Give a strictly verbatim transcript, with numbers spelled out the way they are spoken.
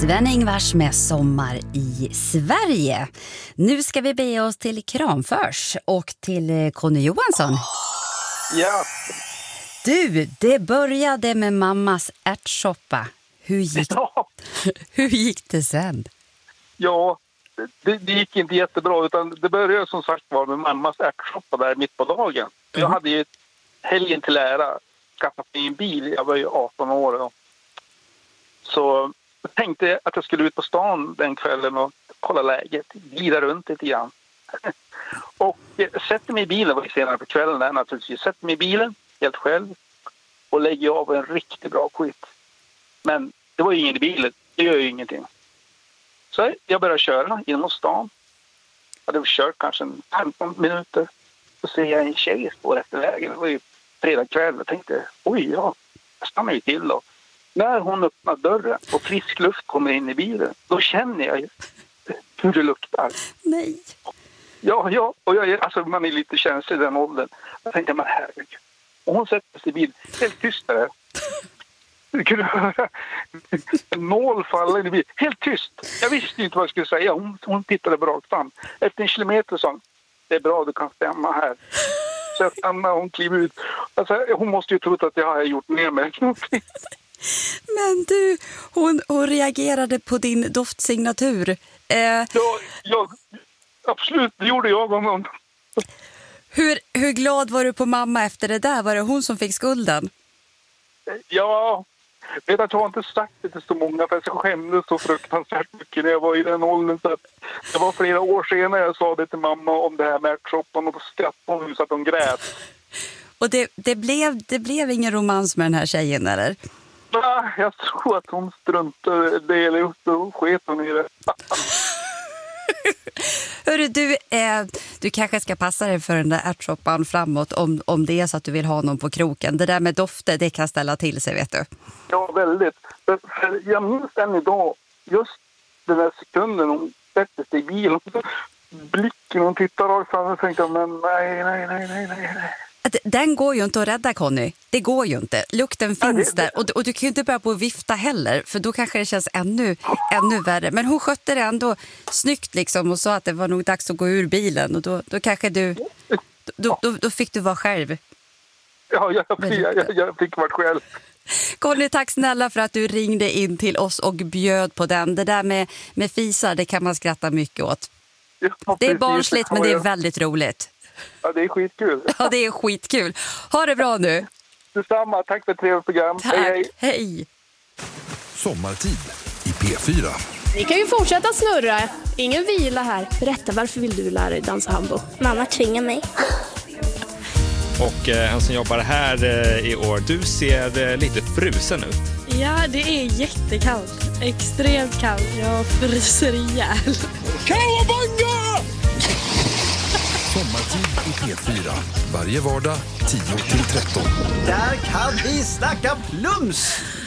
Sven-Ingvars med Sommar i Sverige. Nu ska vi bege oss till Kramfors och till Conny Johansson. Ja. Du, det började med mammas ärtsoppa. Hur gick, Ja. Hur gick det sen? Ja, det, det gick inte jättebra, utan det började som sagt var med mammas ärtsoppa där mitt på dagen. Mm. Jag hade ju helgen till ära skaffat mig en bil. Jag var ju arton år då. Så jag tänkte att jag skulle ut på stan den kvällen och kolla läget, glida runt lite grann. Och sätter mig i bilen, var senare på kvällen där naturligtvis, sätter mig i bilen helt själv och lägger av en riktigt bra skit. Men det var ju ingen i bilen, det gör ju ingenting. Så jag började köra genom stan. Jag hade kört kanske femton minuter. Så ser jag en tjej stå efter vägen. Det var ju fredag kväll. Jag tänkte, oj ja, jag stannar ju till då. När hon öppnar dörren och frisk luft kommer in i bilen, då känner jag ju hur det luktar. Nej. Ja, ja. Och jag, alltså, man är lite känslig i den åldern. Jag tänkte, men herregud. Och hon sätter sig i bilen, helt tyst där. Du kunde höra en nål falla in i bilen. Helt tyst. Jag visste inte vad jag skulle säga. Hon, hon tittade rakt fram. Efter en kilometer sa hon, det är bra, du kan stämma här. Så jag stannade och hon klev ut. Alltså, hon måste ju trott att jag har gjort ner mig. Men du, hon, hon reagerade på din doftsignatur. Eh, ja, ja, absolut, det gjorde jag om hon. Hur, hur glad var du på mamma efter det där? Var det hon som fick skulden? Ja, vet att jag har inte sagt det till så många, för jag skämdes så fruktansvärt mycket när jag var i den åldern. Så att det var flera år senare jag sa det till mamma om det här med ärtsoppan, och då skrattade hon så att hon grät. Och det, det, blev, det blev ingen romans med den här tjejen, eller? Nej, jag tror att hon struntade det eller upp och sket hon i det. Hörru, du, eh, du kanske ska passa dig för den där ärtsoppan framåt om, om det är så att du vill ha någon på kroken. Det där med dofter, det kan ställa till sig, vet du. Ja, väldigt. För, för jag minns den idag, just den där sekunden hon sätter sig i bilen. Blicken, hon tittar rakt fram och tänkte, men nej, nej, nej, nej, nej. Den går ju inte att rädda, Conny. Det går ju inte. Lukten finns ja, det, där. Och, och du kan ju inte börja på att vifta heller. För då kanske det känns ännu, ännu värre. Men hon skötte det ändå snyggt liksom. Och sa att det var nog dags att gå ur bilen. Och då, då kanske du... Då, då, då fick du vara själv. Ja, jag, jag, jag, jag fick vara själv. Conny, tack snälla för att du ringde in till oss och bjöd på den. Det där med, med fisar, det kan man skratta mycket åt. Ja, det är barnsligt, men det är väldigt roligt. Ja, det är skitkul. Ja, det är skitkul. Ha det bra nu. Detsamma. Tack för ett trevligt program. Tack. Hej, hej. Hej. Sommartid i P fyra. Vi kan ju fortsätta snurra. Ingen vila här. Berätta, varför vill du lära dig dansa hambo? Mamma tvingar mig. Och eh, en som jobbar här eh, i år, du ser eh, lite frusen ut. Ja, det är jättekallt. Extremt kallt. Jag fryser ihjäl. Kawabanga! Sommartid i P fyra. Varje vardag tio till tretton. Där kan vi snacka plums!